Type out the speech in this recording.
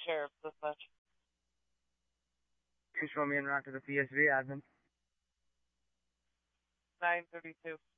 Sheriff Dispatch. Show me en route to the PSV, admin. 932.